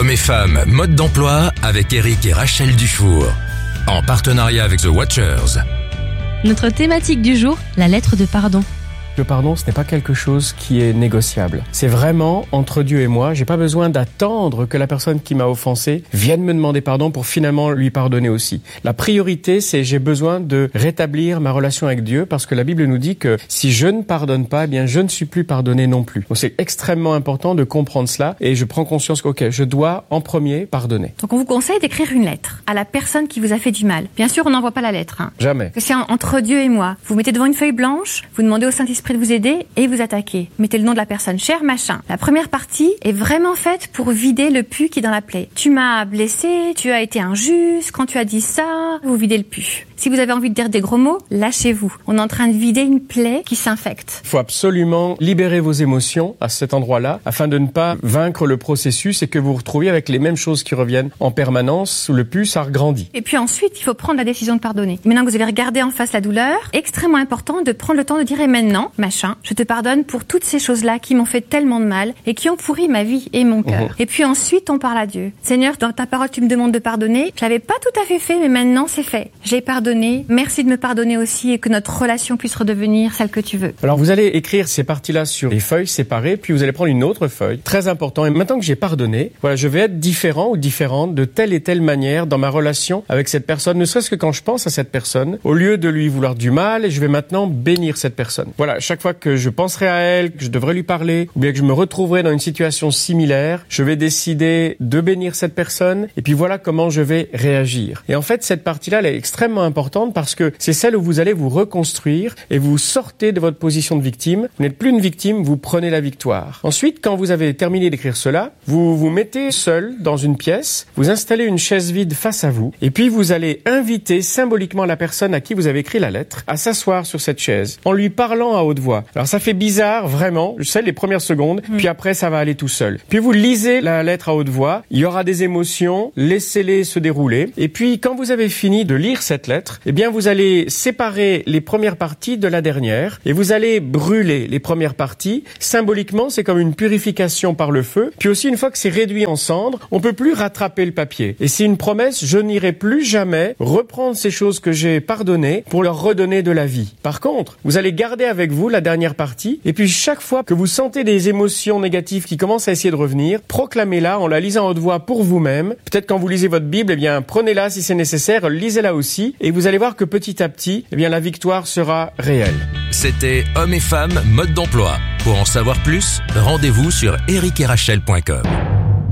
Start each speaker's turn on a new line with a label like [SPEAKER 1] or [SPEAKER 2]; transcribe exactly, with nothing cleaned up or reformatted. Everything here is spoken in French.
[SPEAKER 1] Hommes et femmes, mode d'emploi avec Eric et Rachel Dufour. En partenariat avec The Watchers.
[SPEAKER 2] Notre thématique du jour, la lettre de pardon.
[SPEAKER 3] Le pardon, ce n'est pas quelque chose qui est négociable. C'est vraiment entre Dieu et moi. J'ai pas besoin d'attendre que la personne qui m'a offensé vienne me demander pardon pour finalement lui pardonner aussi. La priorité, c'est j'ai besoin de rétablir ma relation avec Dieu parce que la Bible nous dit que si je ne pardonne pas, eh bien je ne suis plus pardonné non plus. Donc c'est extrêmement important de comprendre cela et je prends conscience que ok, je dois en premier pardonner.
[SPEAKER 4] Donc on vous conseille d'écrire une lettre à la personne qui vous a fait du mal. Bien sûr, on n'envoie pas la lettre. Hein.
[SPEAKER 3] Jamais.
[SPEAKER 4] C'est entre Dieu et moi. Vous mettez devant une feuille blanche, vous demandez au Saint-Esprit de vous aider et vous attaquez. Mettez le nom de la personne, cher machin. La première partie est vraiment faite pour vider le pu qui est dans la plaie. Tu m'as blessé, tu as été injuste, quand tu as dit ça, vous videz le pu. Si vous avez envie de dire des gros mots, lâchez-vous. On est en train de vider une plaie qui s'infecte.
[SPEAKER 3] Il faut absolument libérer vos émotions à cet endroit-là afin de ne pas vaincre le processus et que vous vous retrouviez avec les mêmes choses qui reviennent en permanence. Le pu, ça regrandit.
[SPEAKER 4] Et puis ensuite, il faut prendre la décision de pardonner. Maintenant que vous avez regardé en face la douleur, extrêmement important de prendre le temps de dire et maintenant, machin, je te pardonne pour toutes ces choses-là qui m'ont fait tellement de mal et qui ont pourri ma vie et mon cœur. Mmh. Et puis ensuite, on parle à Dieu. Seigneur, dans ta parole, tu me demandes de pardonner. Je l'avais pas tout à fait fait, mais maintenant c'est fait. J'ai pardonné. Merci de me pardonner aussi et que notre relation puisse redevenir celle que tu veux.
[SPEAKER 3] Alors vous allez écrire ces parties-là sur des feuilles séparées, puis vous allez prendre une autre feuille. Très important. Et maintenant que j'ai pardonné, voilà, je vais être différent ou différente de telle et telle manière dans ma relation avec cette personne. Ne serait-ce que quand je pense à cette personne, au lieu de lui vouloir du mal, je vais maintenant bénir cette personne. Voilà, chaque fois que je penserai à elle, que je devrais lui parler, ou bien que je me retrouverai dans une situation similaire, je vais décider de bénir cette personne, et puis voilà comment je vais réagir. Et en fait, cette partie-là, elle est extrêmement importante parce que c'est celle où vous allez vous reconstruire et vous sortez de votre position de victime. Vous n'êtes plus une victime, vous prenez la victoire. Ensuite, quand vous avez terminé d'écrire cela, vous vous mettez seul dans une pièce, vous installez une chaise vide face à vous, et puis vous allez inviter symboliquement la personne à qui vous avez écrit la lettre à s'asseoir sur cette chaise, en lui parlant à haute voix. Alors ça fait bizarre, vraiment, je sais, les premières secondes, mmh. puis après ça va aller tout seul. Puis vous lisez la lettre à haute voix, il y aura des émotions, laissez-les se dérouler, et puis quand vous avez fini de lire cette lettre, eh bien vous allez séparer les premières parties de la dernière, et vous allez brûler les premières parties. Symboliquement, c'est comme une purification par le feu, puis aussi une fois que c'est réduit en cendres, on peut plus rattraper le papier. Et c'est une promesse, je n'irai plus jamais reprendre ces choses que j'ai pardonnées pour leur redonner de la vie. Par contre, vous allez garder avec vous la dernière partie, et puis chaque fois que vous sentez des émotions négatives qui commencent à essayer de revenir, proclamez-la en la lisant à haute voix pour vous-même. Peut-être quand vous lisez votre Bible, eh bien prenez-la si c'est nécessaire, lisez-la aussi, et vous allez voir que petit à petit, eh bien la victoire sera réelle.
[SPEAKER 1] C'était Hommes et femmes, mode d'emploi. Pour en savoir plus, rendez-vous sur eric et rachel point com.